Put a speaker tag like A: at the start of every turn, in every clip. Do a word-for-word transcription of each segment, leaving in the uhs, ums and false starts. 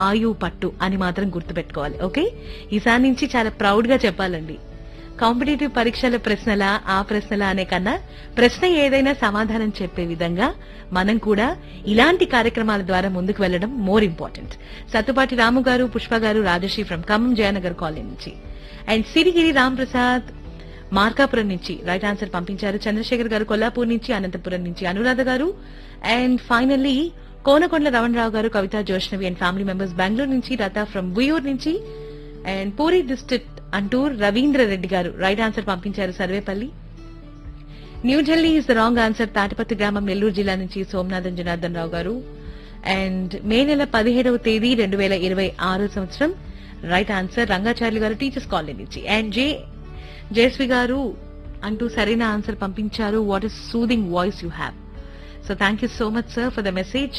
A: ఆయువు పట్టు అని మాత్రం గుర్తుపెట్టుకోవాలి. ఓకే, ఈసారి నుంచి చాలా ప్రౌడ్ గా చెప్పాలండి. కాంపిటేటివ్ పరీక్షల ప్రశ్నల ఆ ప్రశ్నల అనే కన్నా ప్రశ్న ఏదైనా సమాధానం చెప్పే విధంగా మనం కూడా ఇలాంటి కార్యక్రమాల ద్వారా ముందుకు వెళ్లడం మోర్ ఇంపార్టెంట్. సత్తుపాటి రాము గారు, పుష్ప గారు, రాజశ్రీ ఫ్రమ్ ఖమ్మం జయనగర్ కాలనీ నుంచి, అండ్ సిరిగిరి రామ్ ప్రసాద్ మార్కాపురం నుంచి రైట్ ఆన్సర్ పంపించారు. చంద్రశేఖర్ గారు కొల్లాపూర్ నుంచి, అనంతపురం నుంచి అనురాధ గారు, అండ్ ఫైనల్లీ కోనకొండల రమణరావు గారు, కవిత Joshnavi and family members Bengaluru నుంచి, లతా ఫ్రమ్ ఉయ్యూరు నుంచి, అండ్ పూరి డిస్ట్రిక్ట్ అంటూ రవీంద్ర రెడ్డి గారు రైట్ ఆన్సర్ పంపించారు Sarvepalli. New Delhi is the wrong answer. Tatipatti గ్రామం నెల్లూరు జిల్లా నుంచి సోమనాథన్ జనార్దన్ రావు గారు, అండ్ మే నెల పదిహేడవ తేదీ రెండు వేల ఇరవై ఆరు సంవత్సరం రైట్ ఆన్సర్ రంగాచార్యులు గారు టీచర్స్ కాలనీ నుంచి, అండ్ జే జయశ్రీ గారు అంటూ సరైన ఆన్సర్ పంపించారు. What is soothing voice you have. So thank you so much sir for the message.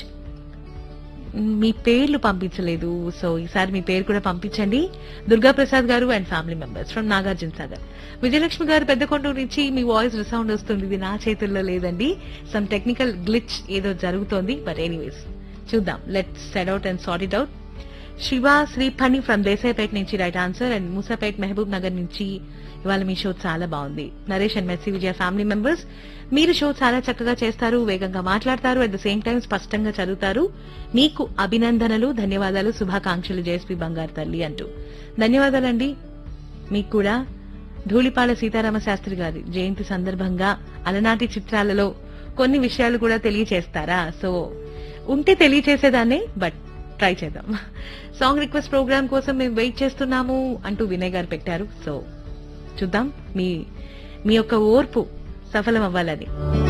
A: మీ పేర్లు పంపించలేదు, సో ఈసారి మీ పేరు కూడా పంపించండి. దుర్గా ప్రసాద్ గారు and family members from Nagarjuna Sagar. Vijayalakshmi గారు పెద్దకొండూరు నుంచి, మీ వాయిస్ రిసౌండ్ వస్తుంది, ఇది నా చేతుల్లో లేదండి, సమ్ టెక్నికల్ గ్లిచ్ ఏదో జరుగుతోంది, బట్ ఎనీవేస్ చూద్దాం, let's set out and sort it out. Shiva Sriphani from Desaipet నుంచి right answer, and Moosapet Mahabub Nagar నుంచి ఇవాళ మీ షో చాలా బాగుంది. Naresh and messy Vijaya family members, మీరు షో చాలా చక్కగా చేస్తారు, వేగంగా మాట్లాడతారు, అట్ ద సేమ్ టైం స్పష్టంగా చదువుతారు, మీకు అభినందనలు, ధన్యవాదాలు, శుభాకాంక్షలు జేఎస్పీ బంగారు తల్లి అంటూ. ధన్యవాదాలండి మీకు కూడా. ధూళిపాళ సీతారామ శాస్త్రి గారి జయంతి సందర్భంగా అలనాటి చిత్రాలలో కొన్ని విషయాలు కూడా తెలియచేస్తారా? సో ఉంటే తెలియచేసేదాన్ని, బట్ ట్రై చేద్దాం. సాంగ్ రిక్వెస్ట్ ప్రోగ్రామ్ కోసం మేము వెయిట్ చేస్తున్నాము అంటూ వినయ్ గారు పెట్టారు. సో చూద్దాం మీ మీ యొక్క ఓర్పు సఫలం అవ్వాలని.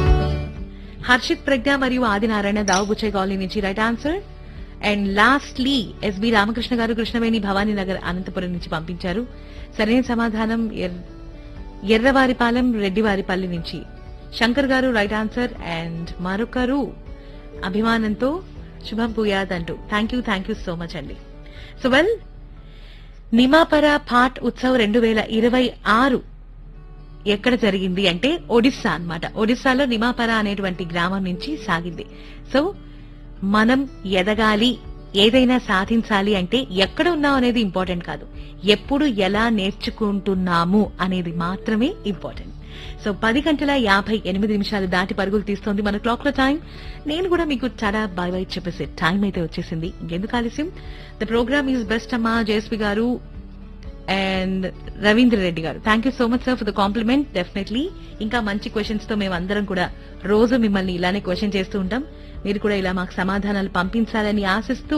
A: హర్షిత్ ప్రజ్ఞ మరియు ఆదినారాయణ దావుబుచ్చే కాలనీ నుంచి right answer, and lastly SB Ramakrishna గారు కృష్ణవేణి భవానీ నగర్ అనంతపురం నుంచి పంపించారు సరైన సమాధానం. ఎర్రవారిపాలెం రెడ్డివారిపల్లి నుంచి శంకర్ గారు రైట్ ఆన్సర్, అండ్ మరొకరు అభిమానంతో శుభం పూయాద్ అంటూ. Thank you thank you so much అండి. సో వెల్, నిమాపర పాట్ ఉత్సవ్ రెండు వేల ఇరవై ఆరు ఎక్కడ జరిగింది అంటే ఒడిస్సా అన్నమాట. ఒడిస్సాలో నిమాపర అనేటువంటి గ్రామం నుంచి సాగింది. సో మనం ఎదగాలి, ఏదైనా సాధించాలి అంటే ఎక్కడ ఉన్నాం అనేది ఇంపార్టెంట్ కాదు, ఎప్పుడు ఎలా నేర్చుకుంటున్నాము అనేది మాత్రమే ఇంపార్టెంట్. సో పది గంటల యాభై ఎనిమిది నిమిషాలు దాటి పరుగులు తీస్తోంది మన క్లాక్ లో టైం. నేను కూడా మీకు చాలా బై బై చెప్పేసే టైం అయితే వచ్చేసింది, ఇంకెందుకు ఆలస్యం. ద ప్రోగ్రామ్ ఈజ్ బెస్ట్ అమ్మా జేఎస్పీ గారు అండ్ రవీంద్ర రెడ్డి గారు. Thank you so much sir for the complement. Definitely ఇంకా మంచి క్వశ్చన్స్ తో మేము అందరం కూడా రోజు మిమ్మల్ని ఇలానే క్వశ్చన్ చేస్తూ ఉంటాం. మీరు కూడా ఇలా మాకు సమాధానాలు పంపించాలని ఆశిస్తూ.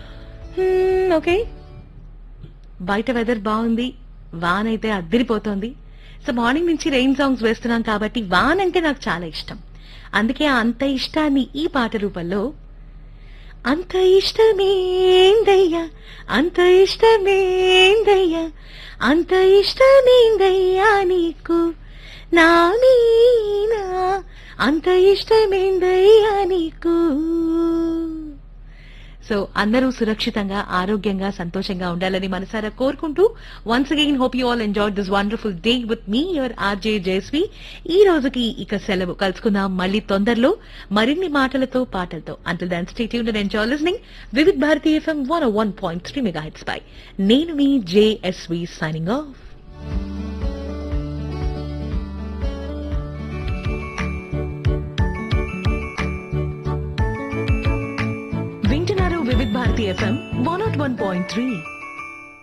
A: ఓకే, బయట వెదర్ బాగుంది, వాన్ అయితే అద్దరిపోతోంది. సో మార్నింగ్ నుంచి రెయిన్ సాంగ్స్ వేస్తున్నాం కాబట్టి వాన్ అంటే నాకు చాలా ఇష్టం. అందుకే అంత ఇష్టాన్ని ఈ పాట రూపంలో, అంత ఇష్టమేందయ్యా అంత ఇష్టమేందయ్యా అంత ఇష్టమేందయ్యా నీకు నా మీనా అంత ఇష్టమేందయ్యా నీకు. సో అందరూ సురక్షితంగా, ఆరోగ్యంగా, సంతోషంగా ఉండాలని మనసారా కోరుకుంటూ, once again hope you all enjoyed this wonderful day with me your RJ Jayashree. ఈ రోజుకి ఇక సెలవు, కలుసుకుందాం మళ్ళీ తొందరలో మరిన్ని మాటలతో పాటలతో. Until then stay tuned and enjoy listening Vividh Bharati FM one oh one point three megahertz పై. నేను మీ జేఎస్వి సైనింగ్ ఆఫ్. వింటున్నారు Vividh Bharati FM one not one point three.